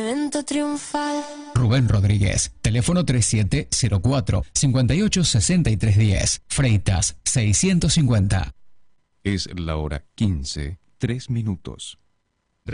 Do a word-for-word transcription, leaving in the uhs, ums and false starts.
momento triunfal. Rubén Rodríguez, teléfono treinta y siete cero cuatro, cincuenta y ocho sesenta y tres diez, Freitas seiscientos cincuenta. Es la hora quince, tres minutos.